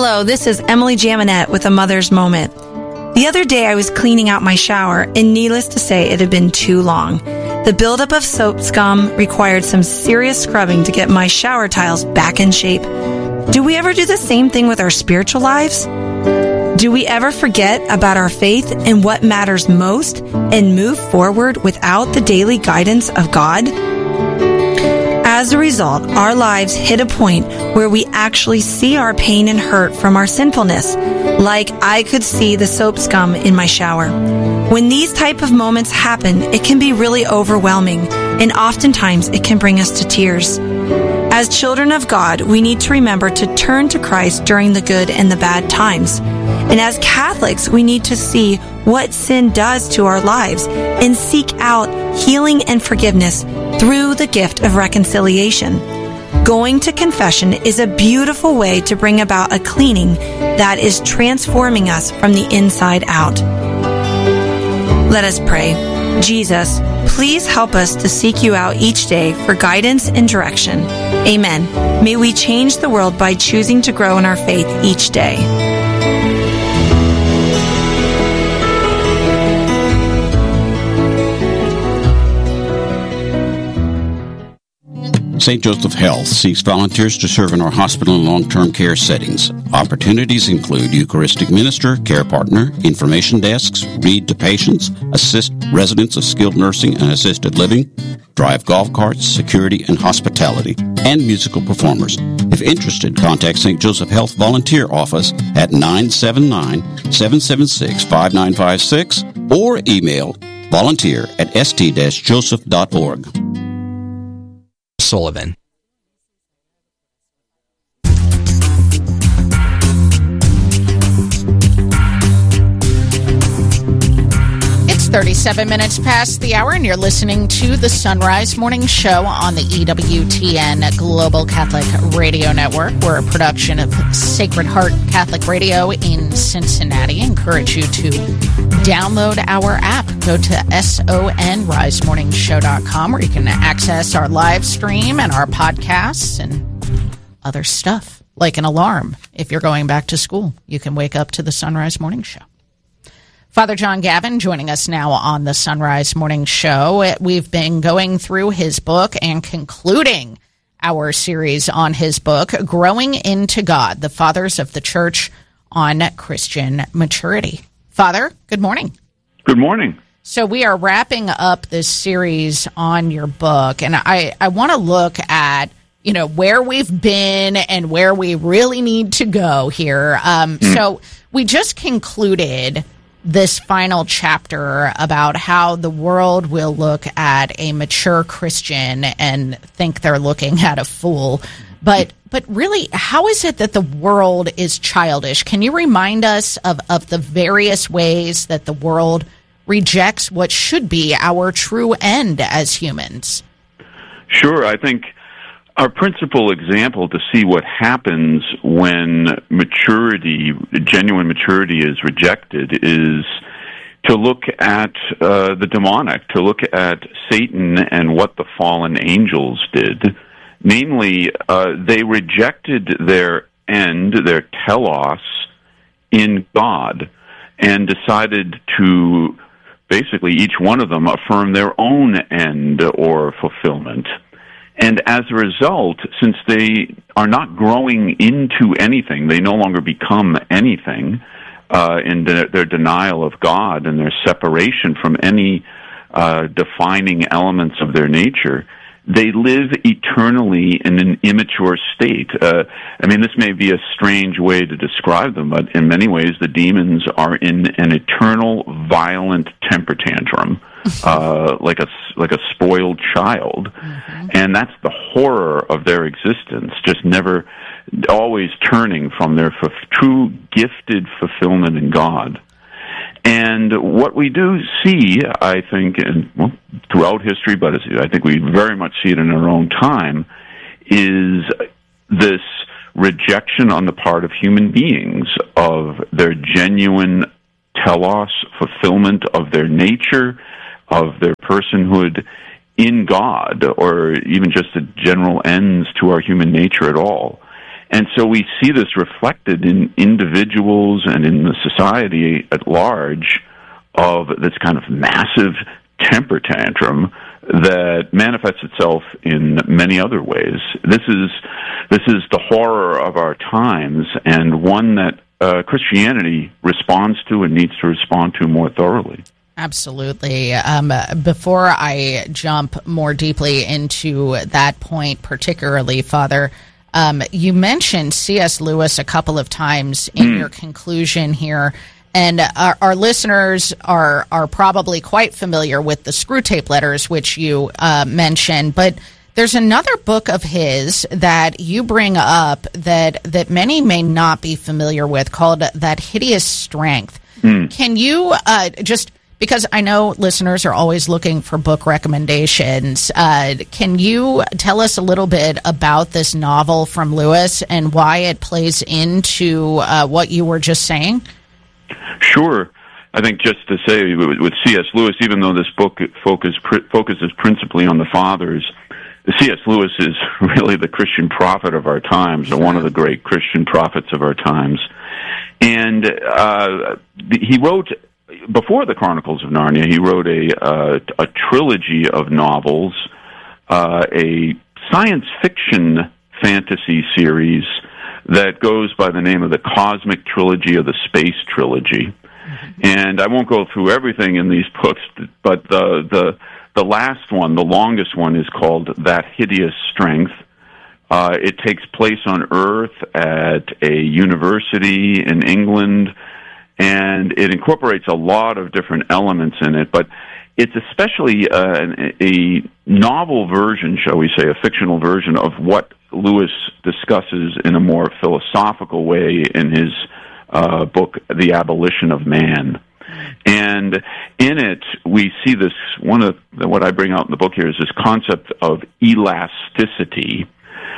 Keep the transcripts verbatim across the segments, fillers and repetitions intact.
Hello, this is Emily Jaminet with A Mother's Moment. The other day I was cleaning out my shower, and needless to say, it had been too long. The buildup of soap scum required some serious scrubbing to get my shower tiles back in shape. Do we ever do the same thing with our spiritual lives? Do we ever forget about our faith and what matters most and move forward without the daily guidance of God? As a result, our lives hit a point where we actually see our pain and hurt from our sinfulness, like I could see the soap scum in my shower. When these type of moments happen, it can be really overwhelming, and oftentimes it can bring us to tears. As children of God, we need to remember to turn to Christ during the good and the bad times. And as Catholics, we need to see what sin does to our lives and seek out healing and forgiveness through the gift of reconciliation. Going to confession is a beautiful way to bring about a cleaning that is transforming us from the inside out. Let us pray. Jesus, please help us to seek you out each day for guidance and direction. Amen. May we change the world by choosing to grow in our faith each day. Saint Joseph Health seeks volunteers to serve in our hospital and long-term care settings. Opportunities include Eucharistic minister, care partner, information desks, read to patients, assist residents of skilled nursing and assisted living, drive golf carts, security and hospitality, and musical performers. If interested, contact Saint Joseph Health Volunteer Office at nine seven nine, seven seven six, five nine five six or email volunteer at s t dash joseph dot org. Sullivan. It's thirty-seven minutes past the hour, and you're listening to the Sunrise Morning Show on the E W T N Global Catholic Radio Network. We're a production of Sacred Heart Catholic Radio in Cincinnati. I encourage you to download our app. Go to son rise morning show dot com, where you can access our live stream and our podcasts and other stuff, like an alarm. If you're going back to school, you can wake up to the Sunrise Morning Show. Father John Gavin joining us now on the Sunrise Morning Show. We've been going through his book and concluding our series on his book, Growing into God, the Fathers of the Church on Christian Maturity. Father, good morning. Good morning. So we are wrapping up this series on your book, and I, I want to look at, you know, where we've been and where we really need to go here. Um, mm. So we just concluded this final chapter about how the world will look at a mature Christian and think they're looking at a fool. But but really, how is it that the world is childish? Can you remind us of, of the various ways that the world rejects what should be our true end as humans? Sure. I think our principal example to see what happens when maturity, genuine maturity, is rejected is to look at uh, the demonic, to look at Satan and what the fallen angels did. Namely, uh, they rejected their end, their telos, in God, and decided to basically each one of them affirm their own end or fulfillment. And as a result, since they are not growing into anything, they no longer become anything uh, in de- their denial of God and their separation from any uh, defining elements of their nature, they live eternally in an immature state. Uh, I mean, this may be a strange way to describe them, but in many ways the demons are in an eternal, violent temper tantrum, uh, like a like a spoiled child, mm-hmm. and that's the horror of their existence. Just never, always turning from their f- true gifted fulfillment in God. And what we do see, I think, in, well, throughout history, but I think we very much see it in our own time, is this rejection on the part of human beings of their genuine telos, fulfillment of their nature, of their personhood in God, or even just the general ends to our human nature at all. And so we see this reflected in individuals and in the society at large of this kind of massive temper tantrum that manifests itself in many other ways. This is this is the horror of our times, and one that uh, Christianity responds to and needs to respond to more thoroughly. Absolutely. Um, before I jump more deeply into that point, particularly, Father, um, you mentioned C S. Lewis a couple of times in mm. your conclusion here. And our, our listeners are are probably quite familiar with the Screwtape Letters, which you uh, mentioned. But there's another book of his that you bring up that that many may not be familiar with, called That Hideous Strength. Mm. Can you uh, just, because I know listeners are always looking for book recommendations, uh, can you tell us a little bit about this novel from Lewis and why it plays into uh, what you were just saying? Sure. I think just to say, with C S. Lewis, even though this book focus, focuses principally on the fathers, C S. Lewis is really the Christian prophet of our times, or one of the great Christian prophets of our times. And uh, he wrote, before the Chronicles of Narnia, he wrote a, uh, a trilogy of novels, uh, a science fiction fantasy series that goes by the name of the Cosmic Trilogy or the Space Trilogy. Mm-hmm. And I won't go through everything in these books, but the, the, the last one, the longest one, is called That Hideous Strength. Uh, it takes place on Earth at a university in England, and it incorporates a lot of different elements in it, but it's especially uh, a novel version, shall we say, a fictional version of what Lewis discusses in a more philosophical way in his uh, book, The Abolition of Man. And in it, we see this, one of the, what I bring out in the book here is this concept of elasticity,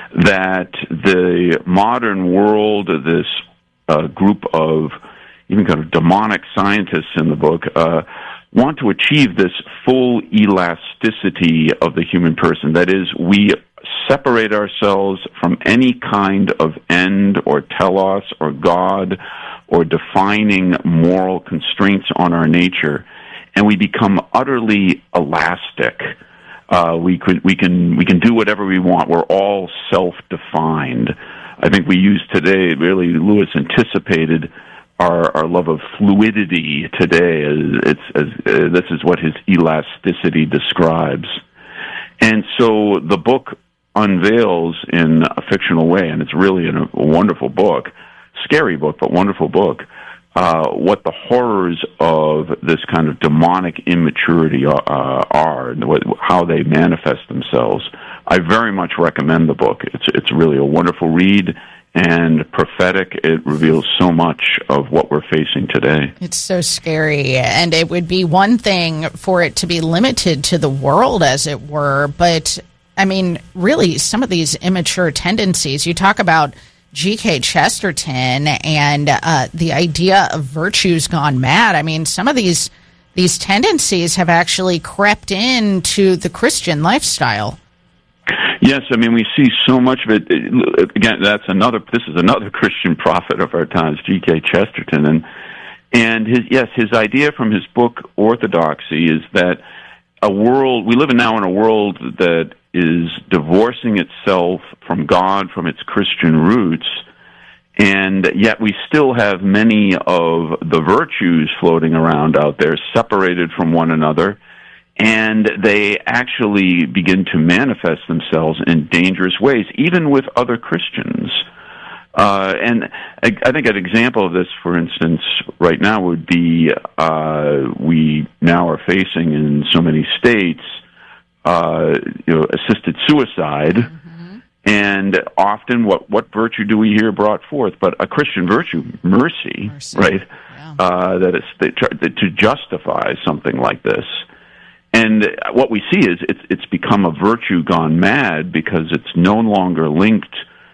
that the modern world, this uh, group of even kind of demonic scientists in the book, uh, want to achieve this full elasticity of the human person. That is, we separate ourselves from any kind of end or telos or God or defining moral constraints on our nature, and we become utterly elastic. Uh, we could, we can, we can do whatever we want. We're all self-defined. I think we use today, really, Lewis anticipated our, our love of fluidity today. As it's, as, uh, this is what his elasticity describes. And so the book unveils in a fictional way, and it's really a, a wonderful book, scary book, but wonderful book, uh, what the horrors of this kind of demonic immaturity uh, are, and what, how they manifest themselves. I very much recommend the book. It's it's really a wonderful read and prophetic. It reveals so much of what we're facing today. It's so scary, and it would be one thing for it to be limited to the world, as it were, but, I mean, really, some of these immature tendencies, you talk about G K Chesterton and uh, the idea of virtues gone mad. I mean, some of these these tendencies have actually crept into the Christian lifestyle. Yes, I mean, we see so much of it. Again, that's another. This is another Christian prophet of our times, G K Chesterton, and and his yes, his idea from his book Orthodoxy is that a world we live in now in a world that is divorcing itself from God, from its Christian roots, and yet we still have many of the virtues floating around out there, separated from one another, and they actually begin to manifest themselves in dangerous ways, even with other Christians. Uh, and I, I think an example of this, for instance, right now would be uh, we now are facing in so many states Uh, you know, assisted suicide, mm-hmm. and often what, what virtue do we hear brought forth? But a Christian virtue, mercy, mercy. right? Yeah. Uh, that is they try, to justify something like this. And what we see is it's it's become a virtue gone mad because it's no longer linked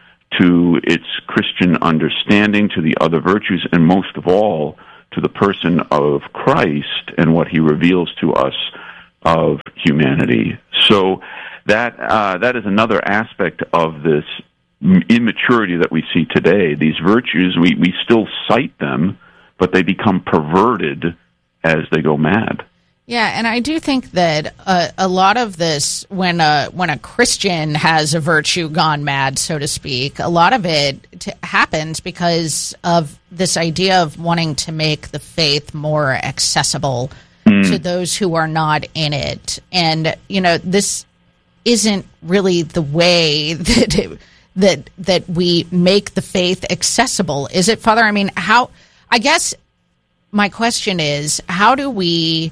to its Christian understanding, to the other virtues, and most of all, to the person of Christ and what he reveals to us of humanity. So that uh, that is another aspect of this immaturity that we see today. These virtues, we, we still cite them, but they become perverted as they go mad. Yeah, and I do think that uh, a lot of this, when a, when a Christian has a virtue gone mad, so to speak, a lot of it t- happens because of this idea of wanting to make the faith more accessible mm. to those who are not in it. And, you know, this isn't really the way that it, that that we make the faith accessible, is it, Father? I mean, how, I guess my question is, how do we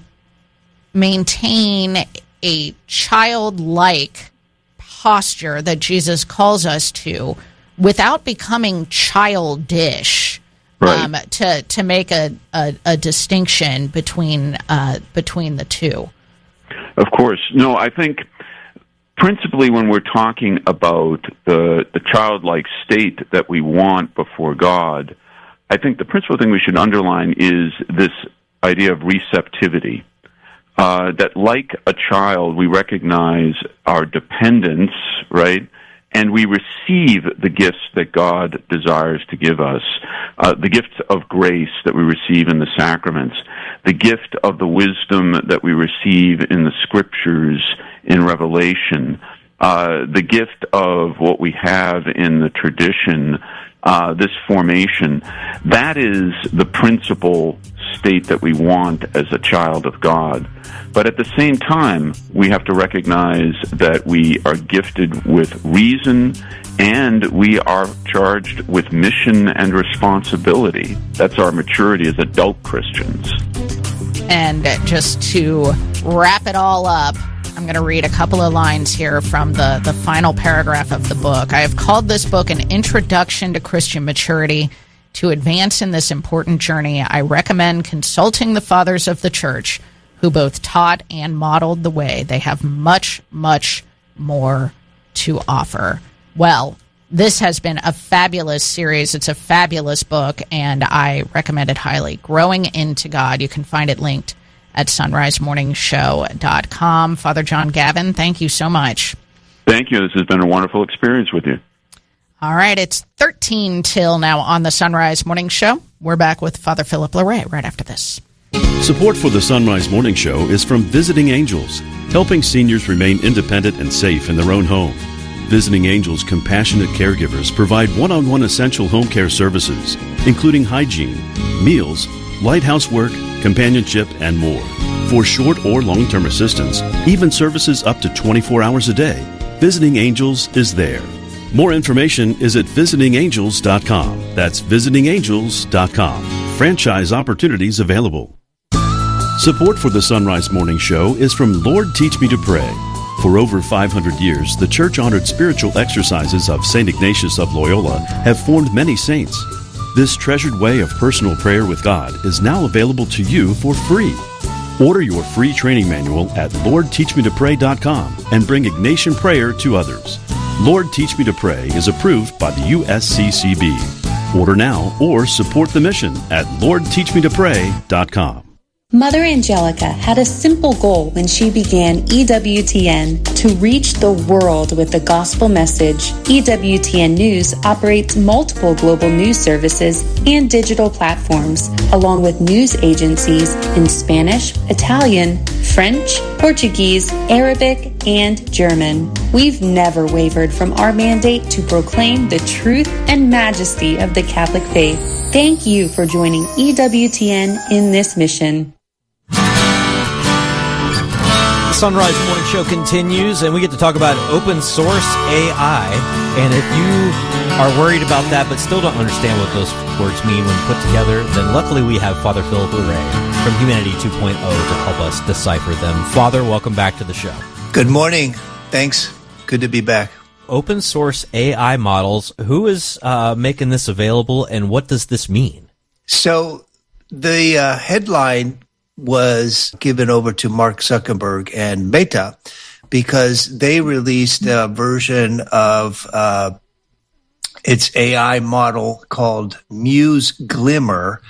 maintain a childlike posture that Jesus calls us to without becoming childish, right. um, to to make a, a, a distinction between uh, between the two? Of course. No, I think principally when we're talking about the the childlike state that we want before God, I think the principal thing we should underline is this idea of receptivity. Uh, that like a child, we recognize our dependence, right? And we receive the gifts that God desires to give us. Uh, the gifts of grace that we receive in the sacraments. The gift of the wisdom that we receive in the scriptures, in Revelation. Uh, the gift of what we have in the tradition, uh, this formation. That is the principal state that we want as a child of God. But at the same time, we have to recognize that we are gifted with reason and we are charged with mission and responsibility. That's our maturity as adult Christians. And just to wrap it all up, I'm going to read a couple of lines here from the, the final paragraph of the book. I have called this book an introduction to Christian maturity. To advance in this important journey, I recommend consulting the fathers of the Church, who both taught and modeled the way. They have much, much more to offer. Well, this has been a fabulous series. It's a fabulous book, and I recommend it highly. Growing into God. You can find it linked at sunrise morning show dot com. Father John Gavin, thank you so much. Thank you. This has been a wonderful experience with you. All right, it's thirteen till now on the Sunrise Morning Show. We're back with Father Philip Larray right after this. Support for the Sunrise Morning Show is from Visiting Angels, helping seniors remain independent and safe in their own home. Visiting Angels compassionate caregivers provide one-on-one essential home care services, including hygiene, meals, light housework, companionship, and more. For short or long-term assistance, even services up to twenty-four hours a day, Visiting Angels is there. More information is at visiting angels dot com. That's visiting angels dot com. Franchise opportunities available. Support for the Sunrise Morning Show is from Lord Teach Me to Pray. For over five hundred years, the church-honored spiritual exercises of Saint Ignatius of Loyola have formed many saints. This treasured way of personal prayer with God is now available to you for free. Order your free training manual at lord teach me to pray dot com and bring Ignatian prayer to others. Lord Teach Me to Pray is approved by the U S C C B. Order now or support the mission at lord teach me to pray dot com. Mother Angelica had a simple goal when she began E W T N: to reach the world with the gospel message. E W T N News operates multiple global news services and digital platforms, along with news agencies in Spanish, Italian, French, Portuguese, Arabic, and German. We've never wavered from our mandate to proclaim the truth and majesty of the Catholic faith. Thank you for joining E W T N in this mission. The Sunrise Morning Show continues, and we get to talk about open source A I. And if you are worried about that but still don't understand what those words mean when put together, then luckily we have Father Philip Larray from Humanity two point oh to help us decipher them. Father, welcome back to the show. Good morning. Thanks. Good to be back. Open source A I models. Who is uh, making this available, and what does this mean? So the uh, headline was given over to Mark Zuckerberg and Meta because they released a version of uh, its A I model called Muse Glimmer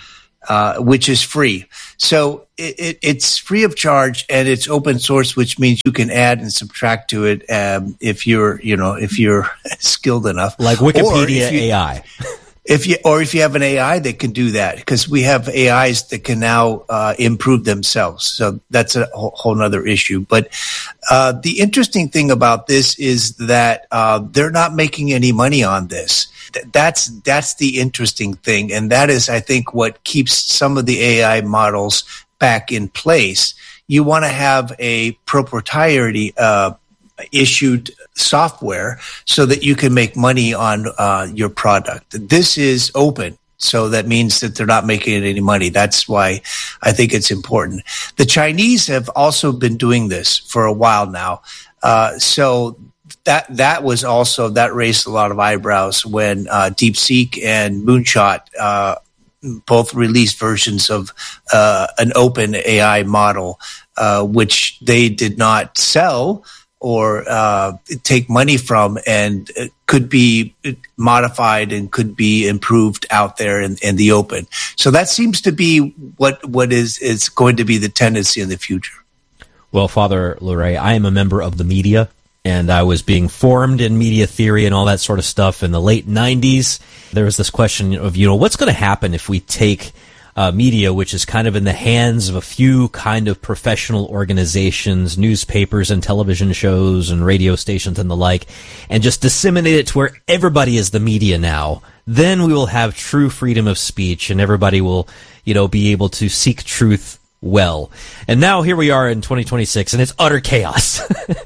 uh, which is free. So it, it, it's free of charge and it's open source, which means you can add and subtract to it um, if you're, you know, if you're skilled enough. Like Wikipedia you, A I. If you, or if you have an A I that can do that, because we have A Is that can now uh, improve themselves. So that's a whole, whole nother issue. But uh, the interesting thing about this is that uh, they're not making any money on this. Th- that's that's the interesting thing, and that is, I think, what keeps some of the A I models back in place. You want to have a proprietary uh, issued software so that you can make money on uh, your product. This is open, so that means that they're not making any money. That's why I think it's important. The Chinese have also been doing this for a while now. Uh, so that that was also, that raised a lot of eyebrows when uh, DeepSeek and Moonshot uh, both released versions of uh, an open A I model, uh, which they did not sell or uh, take money from, and it could be modified and could be improved out there in, in the open. So that seems to be what what is, is going to be the tendency in the future. Well, Father Luray, I am a member of the media, and I was being formed in media theory and all that sort of stuff in the late nineties. There was this question of, you know, what's going to happen if we take Uh, media, which is kind of in the hands of a few kind of professional organizations, newspapers and television shows and radio stations and the like, and just disseminate it to where everybody is the media now. Then we will have true freedom of speech and everybody will, you know, be able to seek truth well. And now here we are in twenty twenty-six, and it's utter chaos.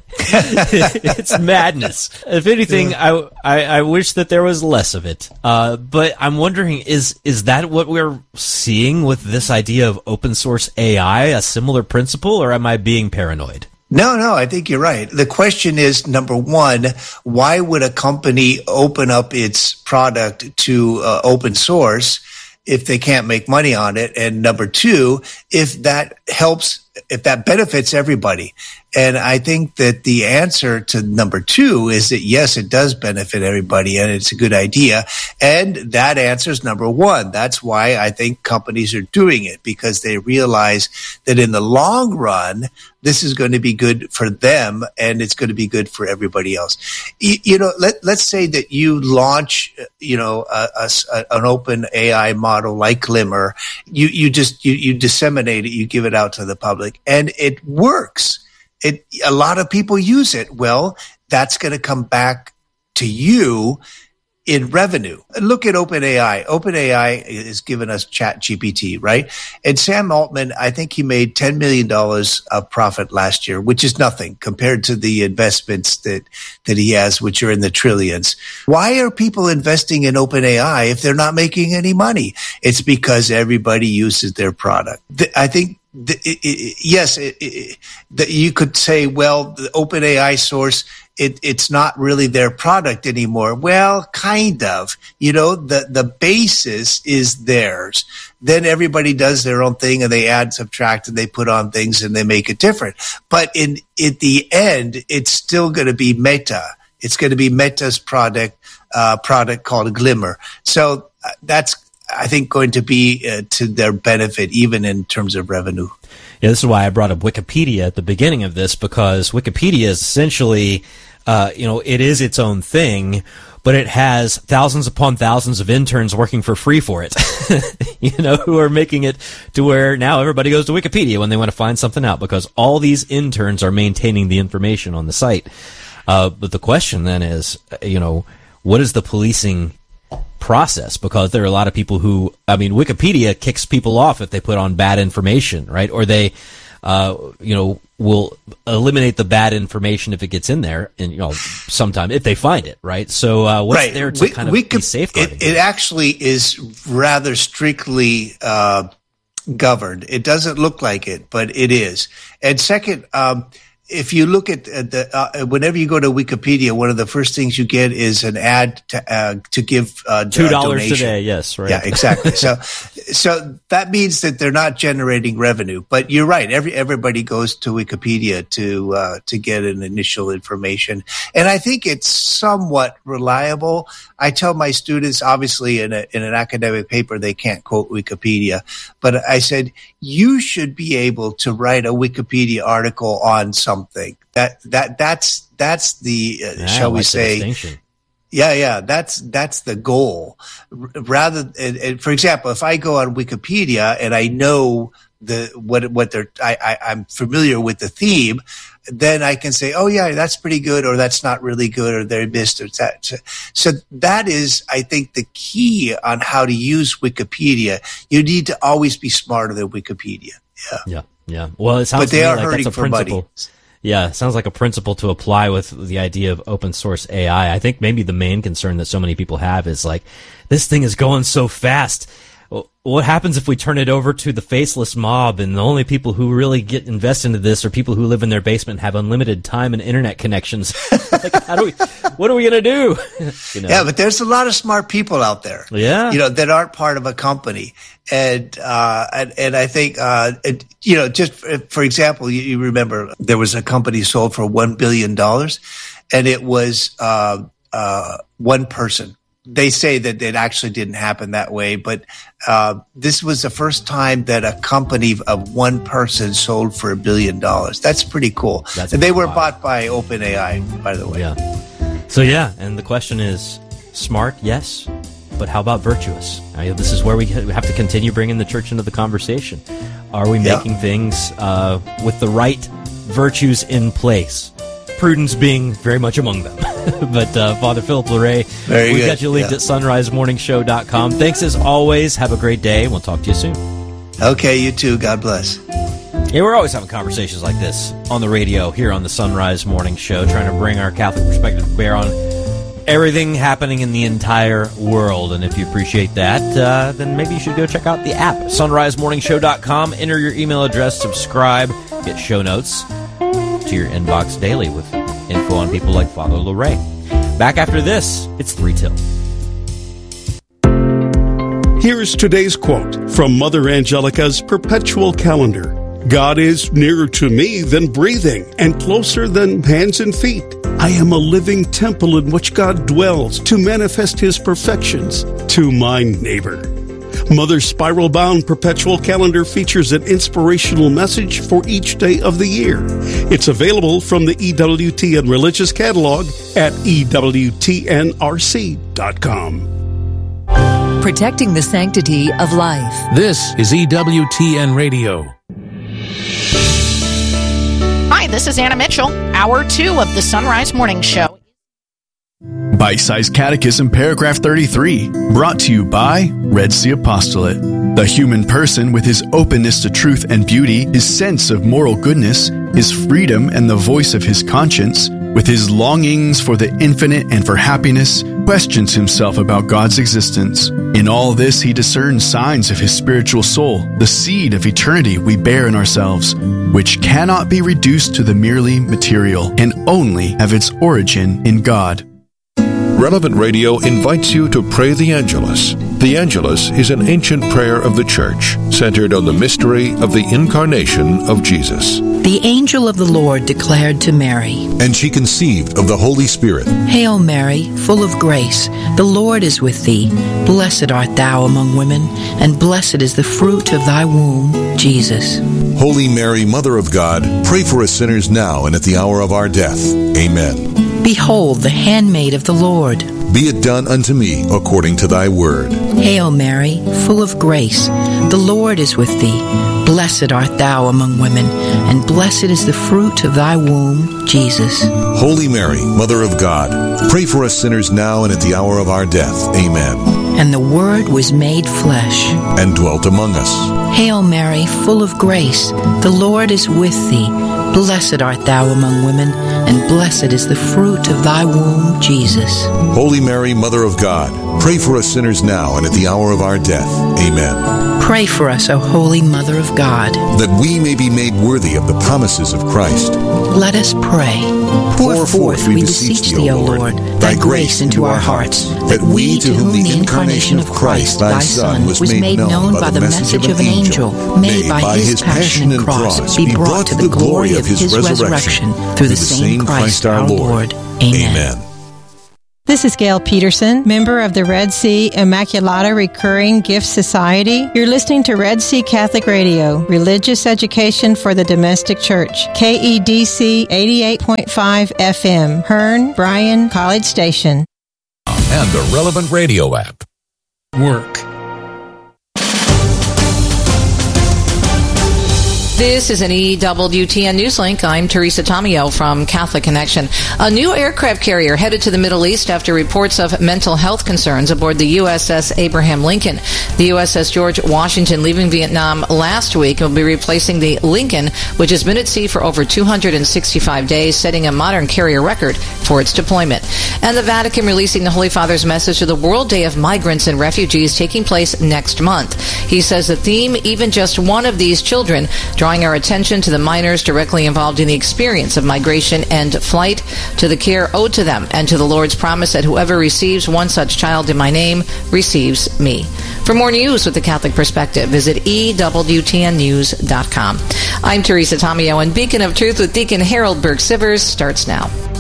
It's madness. If anything, I, I I wish that there was less of it. Uh, but I'm wondering, is is that what we're seeing with this idea of open source A I, a similar principle, or am I being paranoid? No, no, I think you're right. The question is, number one, why would a company open up its product to uh, open source if they can't make money on it? And number two, if that helps, if that benefits everybody. And I think that the answer to number two is that, yes, it does benefit everybody and it's a good idea. And that answers number one. That's why I think companies are doing it, because they realize that in the long run, this is going to be good for them and it's going to be good for everybody else. You, you know, let, let's say that you launch, you know, a, a, an open A I model like Glimmer. You, you just, you, you disseminate it, you give it out to the public, and it works. It, a lot of people use it. Well, that's going to come back to you in revenue. Look at OpenAI. OpenAI is giving us ChatGPT, right? And Sam Altman, I think he made ten million dollars of profit last year, which is nothing compared to the investments that, that he has, which are in the trillions. Why are people investing in OpenAI if they're not making any money? It's because everybody uses their product. I think The, it, it, yes, it, it, the, you could say, well, the OpenAI source, it, it's not really their product anymore. Well, kind of. You know, the, the basis is theirs. Then everybody does their own thing and they add, subtract, and they put on things and they make it different. But in at the end, it's still going to be Meta. It's going to be Meta's product, uh, product called Glimmer. So uh, that's, I think, going to be uh, to their benefit, even in terms of revenue. Yeah, this is why I brought up Wikipedia at the beginning of this, because Wikipedia is essentially, uh, you know, it is its own thing, but it has thousands upon thousands of interns working for free for it, you know, who are making it to where now everybody goes to Wikipedia when they want to find something out, because all these interns are maintaining the information on the site. Uh, but the question then is, you know, what is the policing process? Because there are a lot of people who, I mean, Wikipedia kicks people off if they put on bad information, right? Or they, uh, you know, will eliminate the bad information if it gets in there, and you know, sometime if they find it, right? So, uh, what's right. there to we, kind of we be could, safeguarding? It, it actually is rather strictly uh, governed. It doesn't look like it, but it is. And second, um, if you look at the, uh, whenever you go to Wikipedia, one of the first things you get is an ad to, uh, to give, uh, two dollars a day. Yes. Right. Yeah, exactly. so, so that means that they're not generating revenue, but you're right. Every, everybody goes to Wikipedia to, uh, to get an initial information. And I think it's somewhat reliable. I tell my students, obviously in a, in an academic paper, they can't quote Wikipedia, but I said, you should be able to write a Wikipedia article on something. Something that that that's that's the uh, yeah, shall we say yeah yeah that's that's the goal rather and, and for example, if I go on Wikipedia and I know the what what they're I, I I'm familiar with the theme, then I can say, oh yeah, that's pretty good, or that's not really good, or they missed or that. So that is, I think, the key on how to use Wikipedia. You need to always be smarter than Wikipedia. Yeah yeah yeah well, it sounds but they to me are like hurting that's a for principle. money. Yeah, it sounds like a principle to apply with the idea of open source A I. I think maybe the main concern that so many people have is like, this thing is going so fast. What happens if we turn it over to the faceless mob and the only people who really get invested into this are people who live in their basement and have unlimited time and internet connections? Like, how do we, what are we going to do? You know? Yeah, but there's a lot of smart people out there. Yeah. You know, that aren't part of a company. And, uh, and, and I think, uh, it, you know, just for, for example, you, you remember there was a company sold for one billion dollars and it was, uh, uh, one person. They say that it actually didn't happen that way, but uh, this was the first time that a company of one person sold for a billion dollars. That's pretty cool. That's and they were wild. Bought by OpenAI, by the way. Yeah. So yeah, and the question is, smart, yes, but how about virtuous? I mean, this is where we have to continue bringing the church into the conversation. Are we making yeah. things uh, with the right virtues in place? Prudence being very much among them. But uh, Father Philip Larray, very we've good. got you linked yeah. at sunrise morning show dot com. Thanks as always. Have a great day. We'll talk to you soon. Okay, you too. God bless. Yeah, we're always having conversations like this on the radio here on the Sunrise Morning Show, trying to bring our Catholic perspective to bear on everything happening in the entire world. And if you appreciate that, uh, then maybe you should go check out the app, sunrise morning show dot com. Enter your email address, subscribe, get show notes to your inbox daily with info on people like Father Larray. Back after this, it's three till. Here is today's quote from Mother Angelica's Perpetual Calendar. God is nearer to me than breathing and closer than hands and feet. I am a living temple in which God dwells to manifest his perfections to my neighbor. Mother's spiral-bound Perpetual Calendar features an inspirational message for each day of the year. It's available from the E W T N Religious Catalog at E W T N R C dot com. Protecting the sanctity of life. This is E W T N Radio. Hi, this is Anna Mitchell, hour two of the Sunrise Morning Show. Bite-Sized Catechism, paragraph thirty-three, brought to you by Red Sea Apostolate. The human person, with his openness to truth and beauty, his sense of moral goodness, his freedom and the voice of his conscience, with his longings for the infinite and for happiness, questions himself about God's existence. In all this, he discerns signs of his spiritual soul, the seed of eternity we bear in ourselves, which cannot be reduced to the merely material and only have its origin in God. Relevant Radio invites you to pray the Angelus. The Angelus is an ancient prayer of the Church, centered on the mystery of the incarnation of Jesus. The angel of the Lord declared to Mary, and she conceived of the Holy Spirit. Hail Mary, full of grace, the Lord is with thee. Blessed art thou among women, and blessed is the fruit of thy womb, Jesus. Holy Mary, Mother of God, pray for us sinners now and at the hour of our death. Amen. Behold, the handmaid of the Lord. Be it done unto me according to thy word. Hail Mary, full of grace, the Lord is with thee. Blessed art thou among women, and blessed is the fruit of thy womb, Jesus. Holy Mary, Mother of God, pray for us sinners now and at the hour of our death. Amen. And the Word was made flesh, and dwelt among us. Hail Mary, full of grace, the Lord is with thee. Blessed art thou among women, and blessed is the fruit of thy womb, Jesus. Holy Mary, Mother of God, Pray for us sinners now and at the hour of our death. Amen. Pray for us, O Holy Mother of God, that we may be made worthy of the promises of Christ. Let us pray. Pour forth, we beseech thee, O Lord, thy grace into our hearts, that we, to whom the incarnation of Christ, thy Son, was made known by the message of an angel, may by his passion and cross be brought to the glory of his resurrection, through the same Christ our Lord. Amen. This is Gail Peterson, member of the Red Sea Immaculata Recurring Gift Society. You're listening to Red Sea Catholic Radio, religious education for the domestic church. K E D C eighty-eight point five F M, Hearn, Bryan, College Station. And the relevant radio app. Work. This is an E W T N Newslink. I'm Teresa Tomeo from Catholic Connection. A new aircraft carrier headed to the Middle East after reports of mental health concerns aboard the U S S Abraham Lincoln. The U S S George Washington leaving Vietnam last week will be replacing the Lincoln, which has been at sea for over two hundred sixty-five days, setting a modern carrier record for its deployment. And the Vatican releasing the Holy Father's message to the World Day of Migrants and Refugees taking place next month. He says the theme, even just one of these children, drawing our attention to the minors directly involved in the experience of migration and flight, to the care owed to them, and to the Lord's promise that whoever receives one such child in my name receives me. For more news with the Catholic perspective, visit E W T N news dot com. I'm Teresa Tomeo, and Beacon of Truth with Deacon Harold Burke-Sivers starts now.